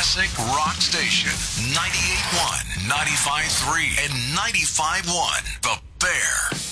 classic rock station. 98.1, 95.3, and 95.1. The Bear.